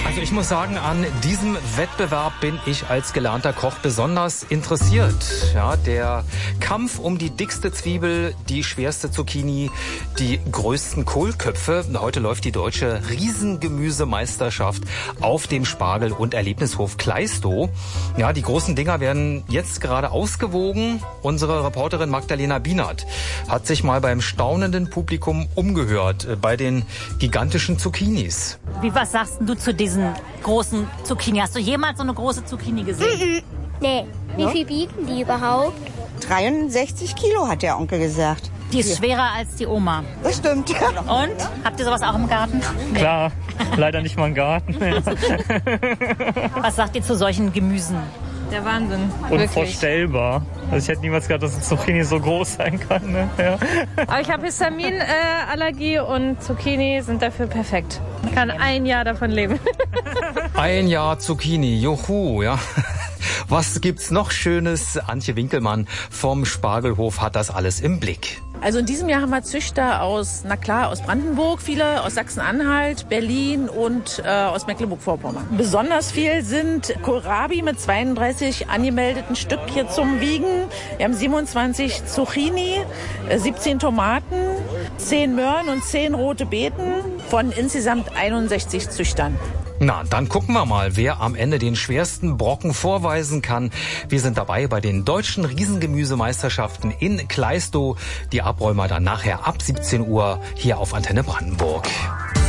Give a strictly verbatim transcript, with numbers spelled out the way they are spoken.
Also ich muss sagen, an diesem Wettbewerb bin ich als gelernter Koch besonders interessiert. Ja, der Kampf um die dickste Zwiebel, die schwerste Zucchini, die größten Kohlköpfe. Heute läuft die deutsche Riesengemüsemeisterschaft auf dem Spargel- und Erlebnishof Kleistow. Ja, die großen Dinger werden jetzt gerade ausgewogen. Unsere Reporterin Magdalena Bienert hat sich mal beim staunenden Publikum umgehört äh, bei den gigantischen Zucchinis. Wie, was sagst du zu diesen großen Zucchini? Hast du jemals so eine große Zucchini gesehen? Nee. Wie viel bieten die überhaupt? dreiundsechzig Kilo, hat der Onkel gesagt. Die ist schwerer als die Oma. Das stimmt. Und? Habt ihr sowas auch im Garten? Klar, leider nicht mal im Garten. Was sagt ihr zu solchen Gemüsen? Der Wahnsinn. Unvorstellbar. Also ich hätte niemals gedacht, dass ein Zucchini so groß sein kann. Ne? Ja. Aber ich habe Histaminallergie äh, und Zucchini sind dafür perfekt. Ich kann ein Jahr davon leben. Ein Jahr Zucchini, juhu, ja. Was gibt's noch Schönes? Antje Winkelmann vom Spargelhof hat das alles im Blick. Also in diesem Jahr haben wir Züchter aus, na klar, aus Brandenburg, viele aus Sachsen-Anhalt, Berlin und äh, aus Mecklenburg-Vorpommern. Besonders viel sind Kohlrabi mit zweiunddreißig angemeldeten Stück hier zum Wiegen. Wir haben siebenundzwanzig Zucchini, äh, siebzehn Tomaten, zehn Möhren und zehn rote Beeten von insgesamt einundsechzig Züchtern. Na, dann gucken wir mal, wer am Ende den schwersten Brocken vorweisen kann. Wir sind dabei bei den deutschen Riesengemüsemeisterschaften in Kleistow. Die Abräumer dann nachher ab siebzehn Uhr hier auf Antenne Brandenburg.